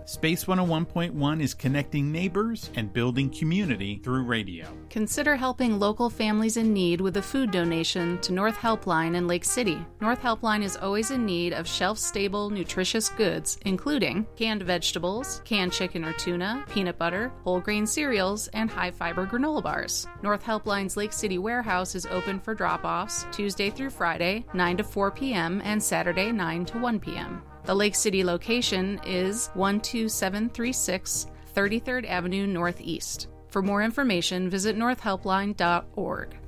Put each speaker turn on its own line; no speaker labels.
Space 101.1 is connecting neighbors and building community through radio.
Consider helping local families in need with a food donation to North Helpline in Lake City. North Helpline is always in need of shelf-stable, nutritious goods, including canned vegetables, canned chicken or tuna, peanut butter, whole grain cereals, and high-fiber granola bars. North Helpline's Lake City warehouse is open for drop-offs Tuesday through Friday, 9 to 4 p.m., and Saturday, 9 to 1 p.m. The Lake City location is 12736 33rd Avenue Northeast. For more information, visit northhelpline.org.